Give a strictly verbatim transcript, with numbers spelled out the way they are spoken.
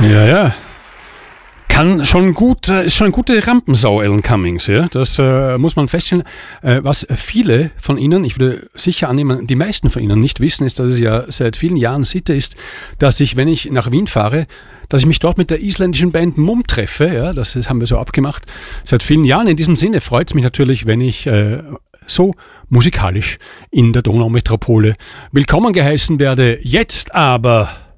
Ja, ja. Kann schon gut, ist schon eine gute Rampensau, Alan Cummings, ja. Das äh, muss man feststellen. Äh, was viele von Ihnen, ich würde sicher annehmen, die meisten von Ihnen nicht wissen, ist, dass es ja seit vielen Jahren Sitte ist, dass ich, wenn ich nach Wien fahre, dass ich mich dort mit der isländischen Band Mumm treffe. Ja, das haben wir so abgemacht. Seit vielen Jahren. In diesem Sinne freut es mich natürlich, wenn ich äh, so musikalisch in der Donaumetropole willkommen geheißen werde. Jetzt aber